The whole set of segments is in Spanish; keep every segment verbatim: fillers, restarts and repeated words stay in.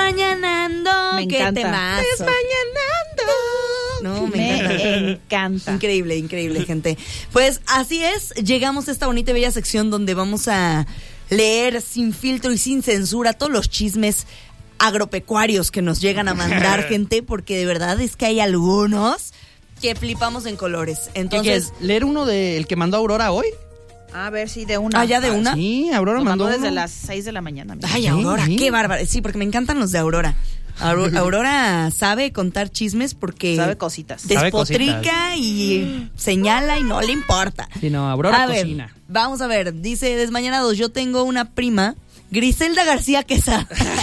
Desmañanando. Me Qué encanta. temazo. Desmañanando. No, me, me encanta. encanta. Increíble, increíble, gente. Pues así es, llegamos a esta bonita y bella sección donde vamos a leer sin filtro y sin censura todos los chismes agropecuarios que nos llegan a mandar, gente, porque de verdad es que hay algunos que flipamos en colores. Entonces, ¿Qué, qué, leer uno del que mandó Aurora hoy? A ver si de una. ¿Ah, ya de una? Ah, sí, Aurora Lo mandó, mandó desde uno. las seis de la mañana. Mira. Ay, Sí, Aurora, sí. qué bárbara. Sí, porque me encantan los de Aurora. Aurora, Aurora sabe contar chismes porque Sabe cositas. Sabe despotrica cositas. y señala y no le importa. Sí, no, Aurora a ver, cocina. vamos a ver, dice Desmañanados, yo tengo una prima, Griselda García Quesada,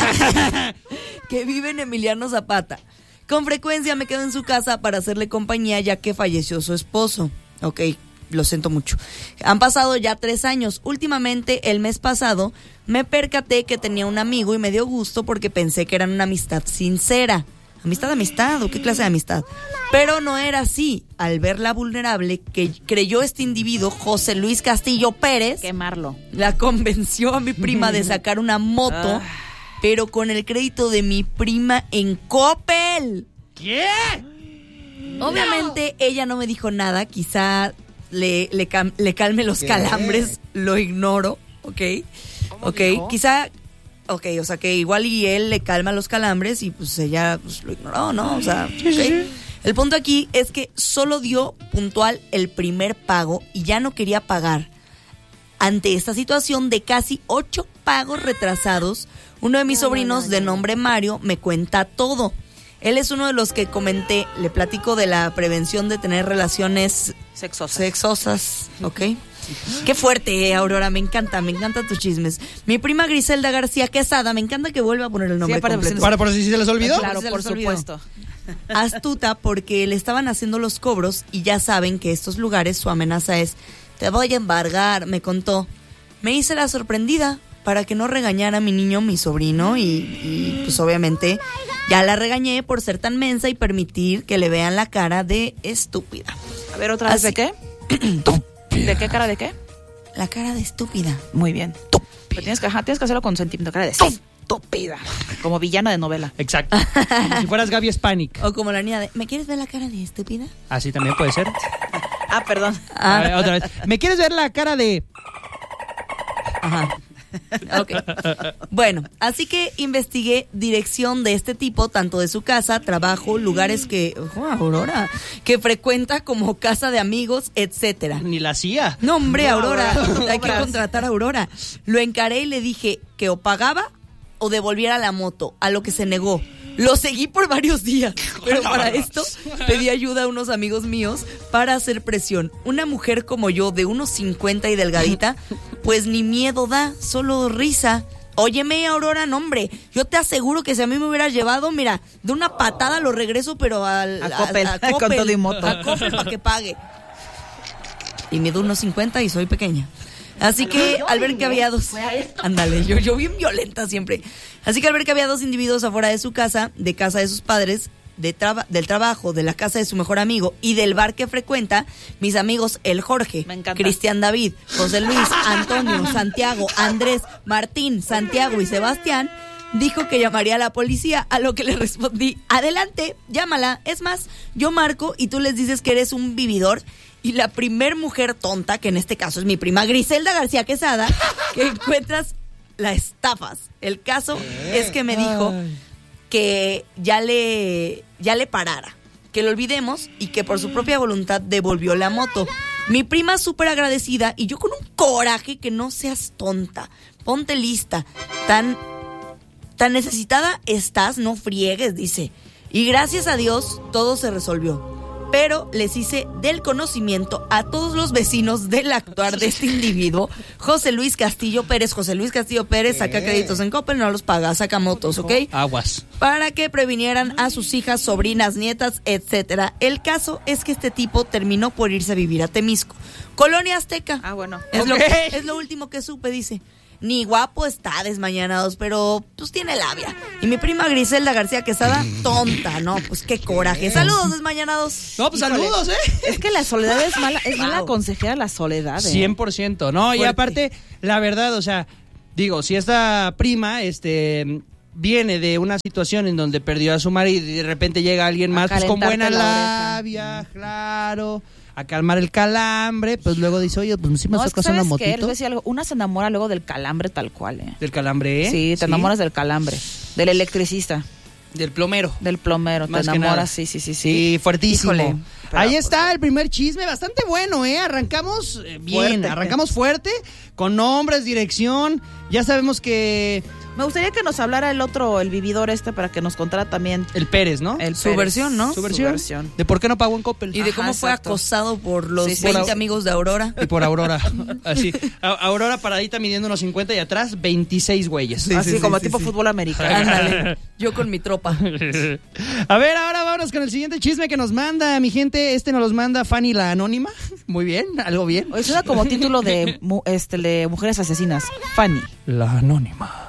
que vive en Emiliano Zapata. Con frecuencia me quedo en su casa para hacerle compañía ya que falleció su esposo. Ok, lo siento mucho. Han pasado ya tres años. Últimamente, el mes pasado, me percaté que tenía un amigo y me dio gusto porque pensé que era una amistad sincera. ¿Amistad, amistad o qué clase de amistad? Pero no era así. Al verla vulnerable que creyó este individuo, José Luis Castillo Pérez, Quemarlo. la convenció a mi prima de sacar una moto, pero con el crédito de mi prima en Coppel. ¿Qué? Obviamente ella no me dijo nada, quizá le, le, cam- le calme los ¿Qué? calambres, lo ignoro, ¿ok? Ok, dijo? quizá, ok, o sea que igual y él le calma los calambres y pues ella pues, lo ignoró, ¿no? O sea, ok. El punto aquí es que solo dio puntual el primer pago y ya no quería pagar. Ante esta situación de casi ocho pagos retrasados, uno de mis sobrinos de nombre Mario me cuenta todo. Él es uno de los que comenté, le platico de la prevención de tener relaciones Sexosas. sexosas, ¿ok? Qué fuerte, eh, Aurora, me encanta, me encantan tus chismes. Mi prima Griselda García Quesada, me encanta que vuelva a poner el nombre Sí, para- completo. ¿Para por si se les olvidó? Claro, Se por les olvidó. supuesto. Astuta porque le estaban haciendo los cobros y ya saben que estos lugares su amenaza es te voy a embargar, me contó. Me hice la sorprendida para que no regañara a mi niño, mi sobrino, y, y pues obviamente ya la regañé por ser tan mensa y permitir que le vean la cara de estúpida. A ver, otra vez, Así- ¿de qué? ¿De qué cara de qué? La cara de estúpida. Muy bien. Pero tienes que, ajá, tienes que hacerlo con sentimiento. Cara de estúpida. Como villana de novela. Exacto. Como si fueras Gaby Spanik. O como la niña de ¿me quieres ver la cara de estúpida? Así también puede ser. Ah, perdón. A ver, otra vez. ¿Me quieres ver la cara de...? Ajá. Ok. Bueno, así que investigué dirección de este tipo, tanto de su casa, trabajo, lugares que, oh, Aurora, que frecuenta como casa de amigos, etcétera. Ni la hacía. No, hombre, Aurora, Aurora, hay que obras. contratar a Aurora. Lo encaré y le dije que o pagaba o devolviera la moto, a lo que se negó. Lo seguí por varios días, pero para esto pedí ayuda a unos amigos míos para hacer presión. Una mujer como yo, de unos cincuenta y delgadita, pues ni miedo da, solo risa. Óyeme, Aurora, no, hombre, yo te aseguro que si a mí me hubieras llevado, mira, de una patada lo regreso, pero al, A Coppel, con todo y moto. A Coppel para que pague. Y mido unos cincuenta y soy pequeña. Así que al ver que había dos... Ándale, yo, yo bien violenta siempre. Así que al ver que había dos individuos afuera de su casa, de casa de sus padres, de traba- del trabajo, de la casa de su mejor amigo y del bar que frecuenta, mis amigos el Jorge, Me encanta. Cristian David, José Luis, Antonio, Santiago, Andrés, Martín, Santiago y Sebastián, dijo que llamaría a la policía, a lo que le respondí, adelante, llámala. Es más, yo marco y tú les dices que eres un vividor. Y la primer mujer tonta, que en este caso es mi prima Griselda García Quesada, que encuentras, la estafas. El caso es que me dijo que ya le, ya le parara, que lo olvidemos y que por su propia voluntad devolvió la moto. Mi prima súper agradecida y yo con un coraje que no seas tonta, ponte lista, tan, tan necesitada estás, no friegues, dice. Y gracias a Dios todo se resolvió. Pero les hice del conocimiento a todos los vecinos del actuar de este individuo, José Luis Castillo Pérez. José Luis Castillo Pérez saca créditos en Coppel, no los paga, saca motos, ¿ok? Aguas. Para que previnieran a sus hijas, sobrinas, nietas, etcétera. El caso es que este tipo terminó por irse a vivir a Temisco, Colonia Azteca. Ah, bueno. Es, lo, Ok. es lo último que supe, dice. Ni guapo está, Desmañanados, pero pues tiene labia. Y mi prima Griselda García Quesada, tonta, ¿no? Pues qué coraje. Saludos, Desmañanados. No, pues Híjole. saludos, ¿eh? Es que la soledad es mala, es mala Wow. consejera la soledad. ¿eh? cien por ciento, ¿no? Y Fuerte. aparte, la verdad, o sea, digo, si esta prima, este, viene de una situación en donde perdió a su marido y de repente llega alguien más pues, con buena labia, claro, a calmar el calambre, pues luego dice, oye, pues sí me No, es sacas que una ¿sabes qué? Les voy motito. a decir algo. Una se enamora luego del calambre tal cual, ¿eh? Del calambre, ¿eh? Sí, te enamoras del calambre. Del electricista, Del plomero. del plomero, Más te que nada. enamoras, sí, sí, sí, sí. Sí, fuertísimo. Híjole. Pero, Ahí pues, está el primer chisme, bastante bueno, ¿eh? Arrancamos eh, bien, Fuerte. arrancamos fuerte, con nombres, dirección. Ya sabemos que Me gustaría que nos hablara el otro, el vividor este, para que nos contara también el Pérez, ¿no? el Su Pérez. versión, ¿no? Su versión. versión. De por qué no pagó en Coppel. Y de Ajá, cómo fue exacto. acosado por los Sí, sí, veinte sí. amigos de Aurora. Y por Aurora. Así. A- Aurora paradita midiendo unos cincuenta y atrás veintiséis güeyes. Así como tipo fútbol americano. Ándale, yo con mi tropa. A ver, ahora vámonos con el siguiente chisme que nos manda, mi gente. Este nos los manda Fanny la Anónima. Muy bien, algo bien. Hoy suena como título de, mu- este, de Mujeres Asesinas. Fanny. La Anónima.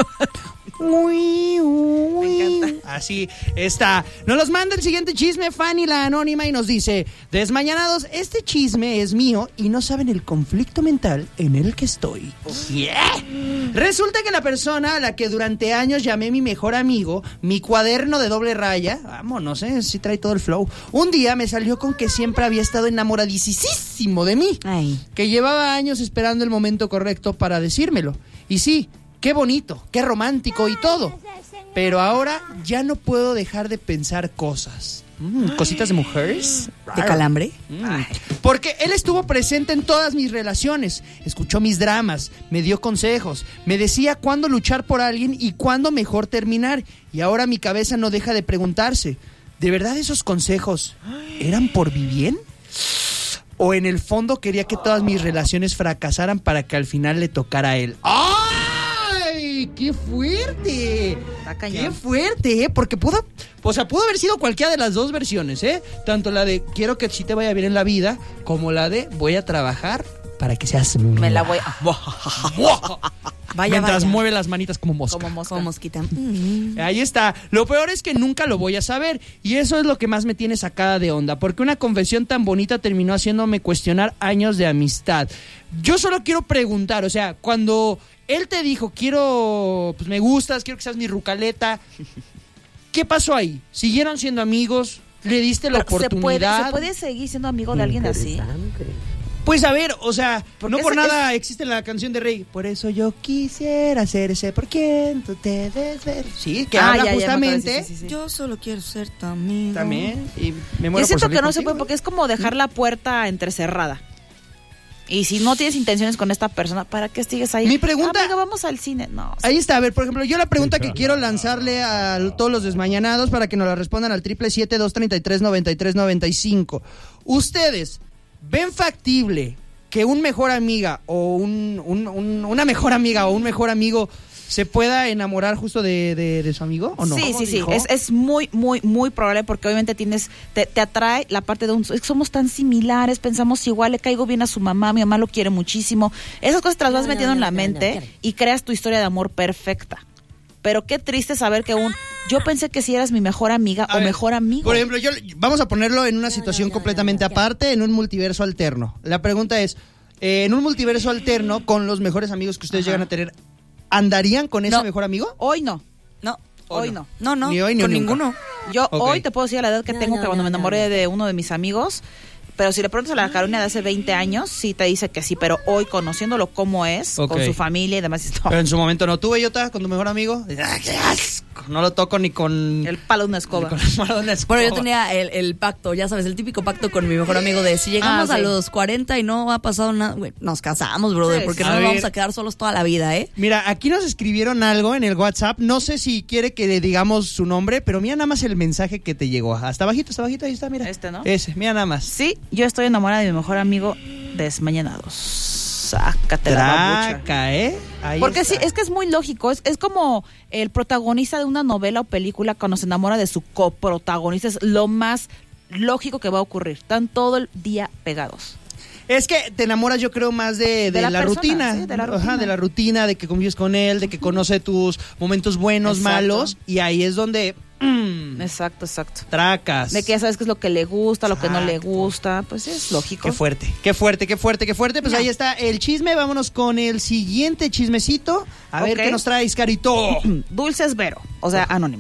Uy, uy. Me encanta. Así está. Nos los manda el siguiente chisme, Fanny la Anónima, y nos dice: Desmañanados, este chisme es mío y no saben el conflicto mental en el que estoy. Yeah. Resulta que la persona a la que durante años llamé mi mejor amigo, mi cuaderno de doble raya, vámonos, eh, sí trae todo el flow, un día me salió con que siempre había estado enamoradísimo de mí. Ay. Que llevaba años esperando el momento correcto para decírmelo. Y sí, qué bonito, qué romántico y todo. Pero ahora ya no puedo dejar de pensar cosas. Mm, cositas de mujeres. ¿De calambre? Mm. Porque él estuvo presente en todas mis relaciones, escuchó mis dramas, me dio consejos, me decía cuándo luchar por alguien y cuándo mejor terminar. Y ahora mi cabeza no deja de preguntarse, ¿de verdad esos consejos eran por mi bien? ¿O en el fondo quería que todas mis relaciones fracasaran para que al final le tocara a él? ¡Ay! ¡Qué fuerte! Está cañón. ¡Qué fuerte, eh! Porque pudo, o sea, pudo haber sido cualquiera de las dos versiones, ¿eh? Tanto la de quiero que sí te vaya bien en la vida, como la de voy a trabajar para que seas Me la voy a... Vaya, Mientras vaya. mueve las manitas como mosca. Como mosca. Como mosquita. Mm. Ahí está. Lo peor es que nunca lo voy a saber. Y eso es lo que más me tiene sacada de onda. Porque una confesión tan bonita terminó haciéndome cuestionar años de amistad. Yo solo quiero preguntar, o sea, cuando él te dijo, quiero, pues me gustas, quiero que seas mi rucaleta, ¿qué pasó ahí? ¿Siguieron siendo amigos? ¿Le diste la Pero ¿Se puede, oportunidad? ¿Se puede seguir siendo amigo de alguien así? Pues a ver, o sea, Porque no por ese- nada existe la canción de Rey. Por eso yo quisiera ser ese por quien tú te des ver. Sí, que Ah, habla ya, ya, me acuerdo, justamente. sí, sí, sí. Yo solo quiero ser tu amigo. También. Y me Yo muero siento por que salir no se contigo, puede porque es como dejar la puerta entrecerrada. Y si no tienes intenciones con esta persona, ¿para qué sigues ahí? Mi pregunta- Amiga, vamos al cine. No. Ahí está, a ver, por ejemplo, yo la pregunta que quiero lanzarle a todos los desmañanados para que nos la respondan al triple siete dos treinta y tres noventa y tres noventa y cinco. ¿Ustedes ven factible que un mejor amiga o un, un- un- una mejor amiga o un mejor amigo se pueda enamorar justo de, de- de su amigo o no? Sí, ¿Cómo sí, sí. dijo? Es, es muy, muy, muy probable porque obviamente tienes, te, te atrae la parte de un. Es que somos tan similares, pensamos igual, le caigo bien a su mamá, mi mamá lo quiere muchísimo. Esas cosas te las vas No, no, metiendo en no, la no, mente no, no. y creas tu historia de amor perfecta. Pero qué triste saber que un. Yo pensé que si eras mi mejor amiga A o ver, mejor amigo. Por ejemplo, yo vamos a ponerlo en una situación no, no, completamente no, no. aparte, en un multiverso alterno. La pregunta es, eh, en un multiverso alterno, con los mejores amigos que ustedes Ajá. llegan a tener, ¿andarían con ese No. mejor amigo? Hoy no. No. ¿O Hoy no? no. No, no. Ni hoy ni con nunca. ninguno. Yo Ok. hoy te puedo decir a la edad que No, tengo no, que cuando no, me no, enamoré no. de uno de mis amigos, pero si le preguntas a la Carolina de hace veinte años, sí te dice que sí, pero hoy conociéndolo como es, Ok. con su familia y demás, y todo, Pero en su momento no tuve Yota con tu mejor amigo. ¡Ah, qué asco! No lo toco ni con... el palo de una ni escoba. con la mano de una escoba. Bueno, yo tenía el, el pacto, ya sabes, el típico pacto con mi mejor amigo de si llegamos Ah, a sí. los cuarenta y no ha pasado nada, güey, nos casamos, brother, Sí, porque sí. no A nos ver. vamos a quedar solos toda la vida, ¿eh? Mira, aquí nos escribieron algo en el WhatsApp. No sé si quiere que le digamos su nombre, pero mira nada más el mensaje que te llegó. Hasta abajito, hasta abajito, ahí está, mira. Este, ¿no? Ese, mira nada más. Sí, yo estoy enamorada de mi mejor amigo desmañanados. Sácate la babucha. Traca, ¿eh? Ahí Porque está. sí, es que es muy lógico. Es, es como el protagonista de una novela o película cuando se enamora de su coprotagonista. Es lo más lógico que va a ocurrir. Están todo el día pegados. Es que te enamoras, yo creo, más de, de De la, la persona, rutina. sí, de la Ajá, rutina. de la rutina, de que convives con él, de que conoce tus momentos buenos, Exacto. malos. Y ahí es donde... mm, Exacto, exacto. Tracas. De que ya sabes qué es lo que le gusta, lo que no le Exacto. gusta, pues es lógico. Qué fuerte, qué fuerte, qué fuerte, qué fuerte. Pues No. ahí está el chisme. Vámonos con el siguiente chismecito. A ver Ok. qué nos traes, Carito. Dulces Vero, o sea, anónimo.